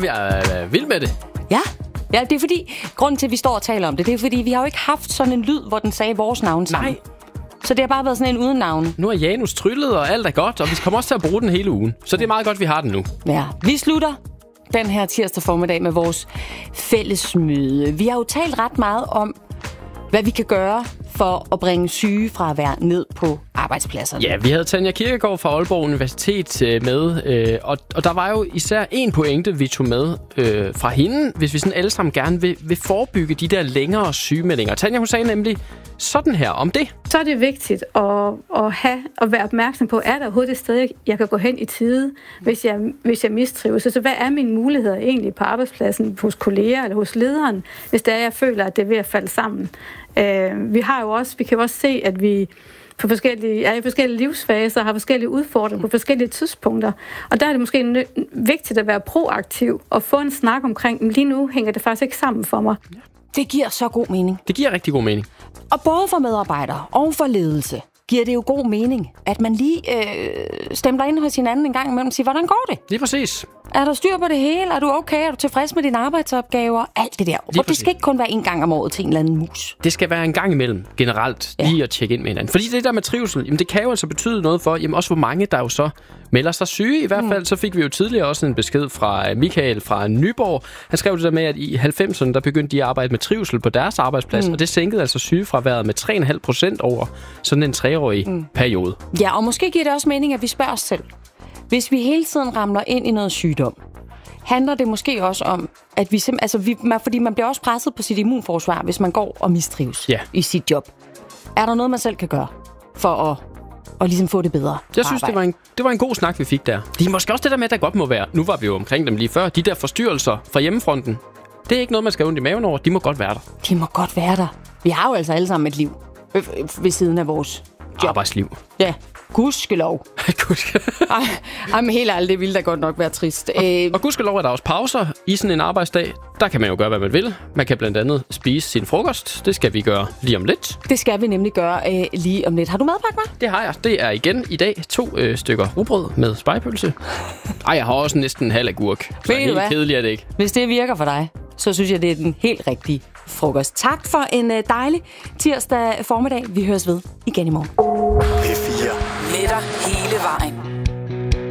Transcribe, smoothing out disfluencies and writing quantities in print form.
Jeg er vild med det. Ja, det er fordi, grunden til, at vi står og taler om det er fordi, vi har jo ikke haft sådan en lyd, hvor den sagde vores navn sammen. Nej. Så det har bare været sådan en uden navn. Nu er Janus tryllet, og alt er godt, og vi kommer også til at bruge den hele ugen. Så det er meget godt, vi har den nu. Ja, vi slutter den her tirsdag formiddag med vores fællesmøde. Vi har jo talt ret meget om, hvad vi kan gøre for at bringe sygefravær ned på arbejdspladserne. Ja, vi havde Tanja Kirkegaard fra Aalborg Universitet med, og der var jo især en pointe, vi tog med fra hende, hvis vi sådan alle sammen gerne vil forebygge de der længere sygemeldinger. Tanja, hun sagde nemlig sådan her om det. Så er det vigtigt at være opmærksom på, er der overhovedet et sted, jeg kan gå hen i tide, hvis jeg mistrives. Så hvad er mine muligheder egentlig på arbejdspladsen, hos kolleger eller hos lederen, hvis det er, jeg føler, at det er ved at falde sammen. Vi kan jo også se, at vi er i forskellige livsfaser, har forskellige udfordringer på forskellige tidspunkter. Og der er det måske vigtigt at være proaktiv og få en snak omkring, lige nu hænger det faktisk ikke sammen for mig. Det giver så god mening. Det giver rigtig god mening. Og både for medarbejdere og for ledelse giver det jo god mening, at man lige stemmer ind hos hinanden en gang imellem og siger, hvordan går det? Lige præcis. Er der styr på det hele? Er du okay? Er du tilfreds med dine arbejdsopgaver? Alt det der. Og det skal ikke kun være en gang om året til en eller anden mus. Det skal være en gang imellem, generelt, lige at tjekke ind med hinanden. Fordi det der med trivsel, jamen det kan jo altså betyde noget for, jamen også hvor mange, der jo så melder sig syge. I hvert fald så fik vi jo tidligere også en besked fra Michael fra Nyborg. Han skrev det der med, at i 90'erne, der begyndte de at arbejde med trivsel på deres arbejdsplads, og det sænkede altså sygefraværet med 3,5% over sådan en 3-årig periode. Ja, og måske giver det også mening, at vi spørger os selv. Hvis vi hele tiden ramler ind i noget sygdom, handler det måske også om, at fordi man bliver også presset på sit immunforsvar, hvis man går og mistrives i sit job. Er der noget, man selv kan gøre for at ligesom få det bedre? Jeg synes, det var en god snak, vi fik der. Det er måske også det der med, at der godt må være. Nu var vi jo omkring dem lige før. De der forstyrrelser fra hjemmefronten, det er ikke noget, man skal have ondt i maven over. De må godt være der. De må godt være der. Vi har jo altså alle sammen et liv ved siden af vores job. Arbejdsliv. Ja. Gudskelov. Men helt ærligt, det ville da godt nok være trist. Og gudskelov er der også pauser i sådan en arbejdsdag. Der kan man jo gøre, hvad man vil. Man kan blandt andet spise sin frokost. Det skal vi gøre lige om lidt. Det skal vi nemlig gøre lige om lidt. Har du madpakke med? Det har jeg. Det er igen i dag 2 stykker rugbrød med spegepølse. Jeg har også næsten en halv agurk. Så helt kedeligt er det ikke. Hvis det virker for dig, så synes jeg, det er den helt rigtige frokost. Tak for en dejlig tirsdag formiddag. Vi høres ved igen i morgen. P4. Med dig hele vejen.